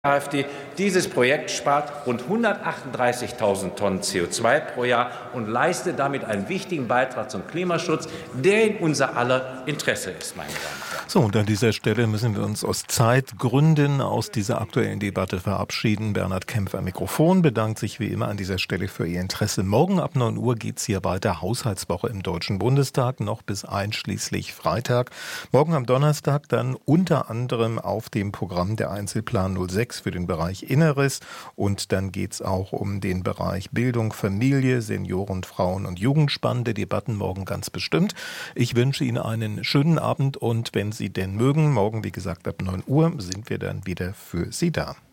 AfD. Dieses Projekt spart rund 138.000 Tonnen CO2 pro Jahr und leistet damit einen wichtigen Beitrag zum Klimaschutz, der in unser aller Interesse ist, meine Damen und Herren. So, und an dieser Stelle müssen wir uns aus Zeitgründen aus dieser aktuellen Debatte verabschieden. Bernhard Kempf am Mikrofon bedankt sich wie immer an dieser Stelle für Ihr Interesse. Morgen ab 9 Uhr geht es hier weiter. Haushaltswoche im Deutschen Bundestag, noch bis einschließlich Freitag. Morgen am Donnerstag dann unter anderem auf dem Programm der Einzelplan 06 für den Bereich Inneres. Und dann geht es auch um den Bereich Bildung, Familie, Senioren, Frauen und Jugend. Spannende Debatten morgen ganz bestimmt. Ich wünsche Ihnen einen schönen Abend und wenn Sie denn mögen, morgen, wie gesagt, ab 9 Uhr sind wir dann wieder für Sie da.